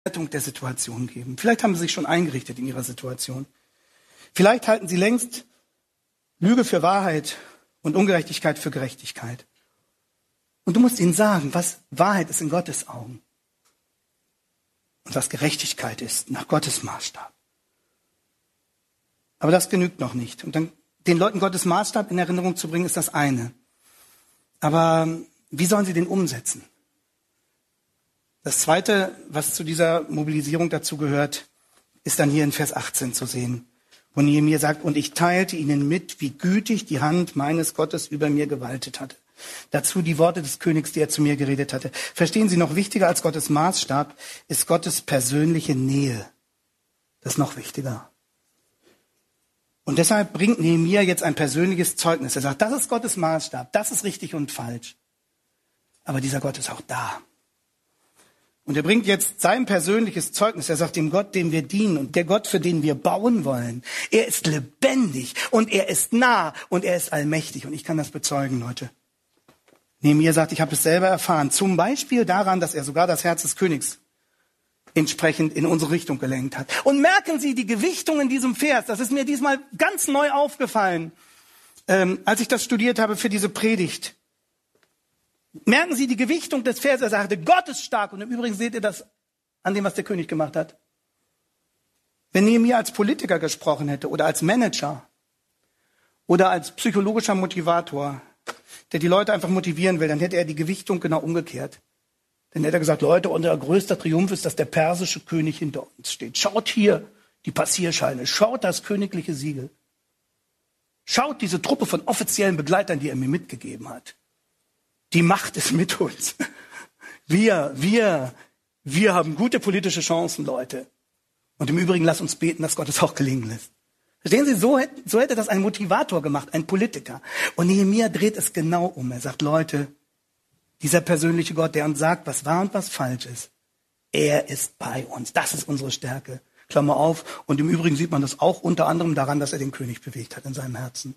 Rettung der Situation geben. Vielleicht haben sie sich schon eingerichtet in ihrer Situation. Vielleicht halten sie längst Lüge für Wahrheit und Ungerechtigkeit für Gerechtigkeit. Und du musst ihnen sagen, was Wahrheit ist in Gottes Augen und was Gerechtigkeit ist nach Gottes Maßstab. Aber das genügt noch nicht. Und dann den Leuten Gottes Maßstab in Erinnerung zu bringen, ist das eine. Aber wie sollen sie den umsetzen? Das Zweite, was zu dieser Mobilisierung dazu gehört, ist dann hier in Vers 18 zu sehen, wo Nehemia sagt, und ich teilte ihnen mit, wie gütig die Hand meines Gottes über mir gewaltet hatte. Dazu die Worte des Königs, die er zu mir geredet hatte. Verstehen Sie, noch wichtiger als Gottes Maßstab ist Gottes persönliche Nähe. Das ist noch wichtiger. Und deshalb bringt Nehemia jetzt ein persönliches Zeugnis. Er sagt, das ist Gottes Maßstab, das ist richtig und falsch. Aber dieser Gott ist auch da. Und er bringt jetzt sein persönliches Zeugnis. Er sagt, dem Gott, dem wir dienen und der Gott, für den wir bauen wollen, er ist lebendig und er ist nah und er ist allmächtig. Und ich kann das bezeugen, Leute. Nehemia sagt, ich habe es selber erfahren. Zum Beispiel daran, dass er sogar das Herz des Königs entsprechend in unsere Richtung gelenkt hat. Und merken Sie die Gewichtung in diesem Vers. Das ist mir diesmal ganz neu aufgefallen, als ich das studiert habe für diese Predigt. Merken Sie die Gewichtung des Verses. Er sagte, Gott ist stark. Und im Übrigen seht ihr das an dem, was der König gemacht hat. Wenn Nehemia als Politiker gesprochen hätte oder als Manager oder als psychologischer Motivator, der die Leute einfach motivieren will, dann hätte er die Gewichtung genau umgekehrt. Dann hätte er gesagt, Leute, unser größter Triumph ist, dass der persische König hinter uns steht. Schaut hier die Passierscheine, schaut das königliche Siegel. Schaut diese Truppe von offiziellen Begleitern, die er mir mitgegeben hat. Die Macht ist mit uns. Wir haben gute politische Chancen, Leute. Und im Übrigen lasst uns beten, dass Gott es auch gelingen lässt. Verstehen Sie, so hätte das ein Motivator gemacht, ein Politiker. Und Nehemia dreht es genau um. Er sagt, Leute, dieser persönliche Gott, der uns sagt, was wahr und was falsch ist, er ist bei uns. Das ist unsere Stärke. Klammer auf. Und im Übrigen sieht man das auch unter anderem daran, dass er den König bewegt hat in seinem Herzen.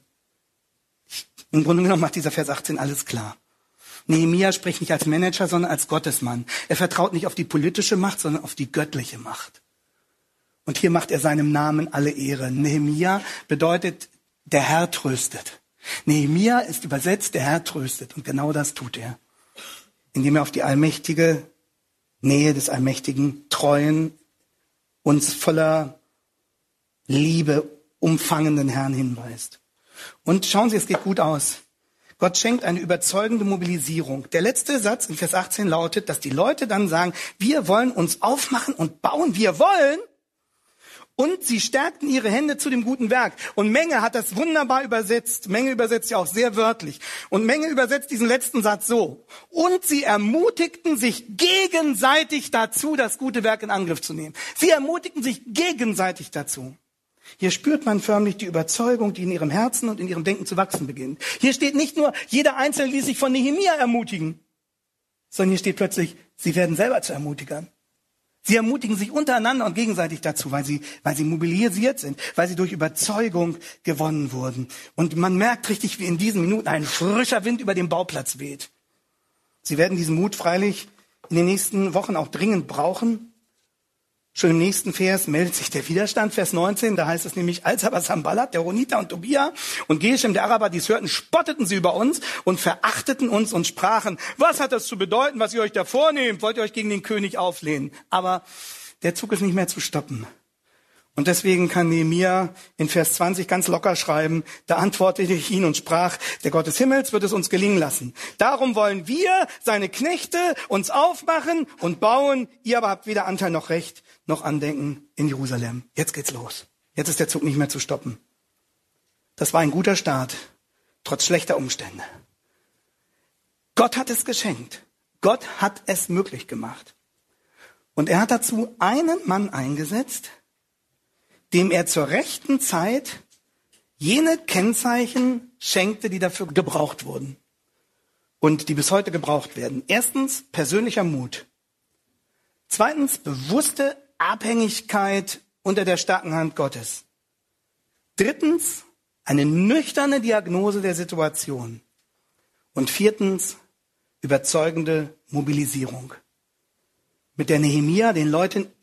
Im Grunde genommen macht dieser Vers 18 alles klar. Nehemia spricht nicht als Manager, sondern als Gottesmann. Er vertraut nicht auf die politische Macht, sondern auf die göttliche Macht. Und hier macht er seinem Namen alle Ehre. Nehemia bedeutet, der Herr tröstet. Nehemia ist übersetzt, der Herr tröstet. Und genau das tut er. Indem er auf die allmächtige Nähe des allmächtigen, treuen, uns voller Liebe umfangenden Herrn hinweist. Und schauen Sie, es geht gut aus. Gott schenkt eine überzeugende Mobilisierung. Der letzte Satz in Vers 18 lautet, dass die Leute dann sagen, wir wollen uns aufmachen und bauen, wir wollen. Und sie stärkten ihre Hände zu dem guten Werk. Und Menge hat das wunderbar übersetzt. Menge übersetzt ja auch sehr wörtlich. Und Menge übersetzt diesen letzten Satz so. Und sie ermutigten sich gegenseitig dazu, das gute Werk in Angriff zu nehmen. Sie ermutigten sich gegenseitig dazu. Hier spürt man förmlich die Überzeugung, die in ihrem Herzen und in ihrem Denken zu wachsen beginnt. Hier steht nicht nur, jeder Einzelne ließ sich von Nehemia ermutigen, sondern hier steht plötzlich, sie werden selber zu Ermutigern. Sie ermutigen sich untereinander und gegenseitig dazu, weil sie mobilisiert sind, weil sie durch Überzeugung gewonnen wurden. Und man merkt richtig, wie in diesen Minuten ein frischer Wind über den Bauplatz weht. Sie werden diesen Mut freilich in den nächsten Wochen auch dringend brauchen. Schon im nächsten Vers meldet sich der Widerstand, Vers 19, da heißt es nämlich, als aber Sanballat, der Honiter und Tobia und Geshem, der Araber, dies hörten, spotteten sie über uns und verachteten uns und sprachen, was hat das zu bedeuten, was ihr euch da vornehmt? Wollt ihr euch gegen den König auflehnen? Aber der Zug ist nicht mehr zu stoppen. Und deswegen kann Nehemia in Vers 20 ganz locker schreiben, da antwortete ich ihn und sprach, der Gott des Himmels wird es uns gelingen lassen. Darum wollen wir, seine Knechte, uns aufmachen und bauen. Ihr aber habt weder Anteil noch Recht, noch Andenken in Jerusalem. Jetzt geht's los. Jetzt ist der Zug nicht mehr zu stoppen. Das war ein guter Start, trotz schlechter Umstände. Gott hat es geschenkt. Gott hat es möglich gemacht. Und er hat dazu einen Mann eingesetzt, dem er zur rechten Zeit jene Kennzeichen schenkte, die dafür gebraucht wurden und die bis heute gebraucht werden. Erstens, persönlicher Mut. Zweitens, bewusste Abhängigkeit unter der starken Hand Gottes. Drittens, eine nüchterne Diagnose der Situation. Und viertens, überzeugende Mobilisierung. mit der Nehemia den Leuten